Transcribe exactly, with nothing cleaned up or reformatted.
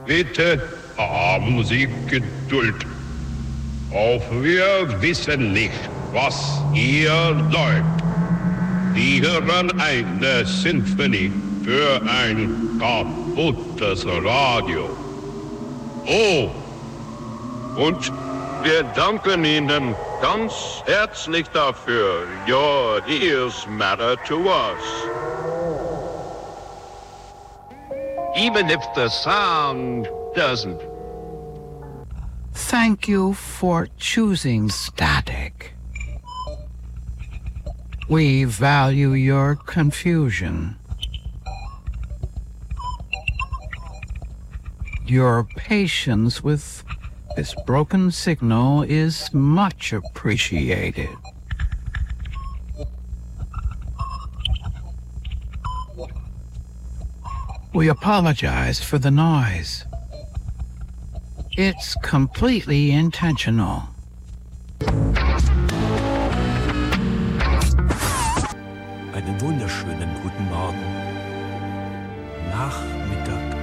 Bitte haben Sie Geduld. Auch wir wissen nicht, was hier läuft. Sie hören eine Sinfonie für ein kaputtes Radio. Oh, und wir danken Ihnen ganz herzlich dafür. Your ears matter to us. Even if the sound doesn't. Thank you for choosing Static. We value your confusion. Your patience with this broken signal is much appreciated. We apologize for the noise. It's completely intentional. Einen wunderschönen guten Morgen. Nachmittag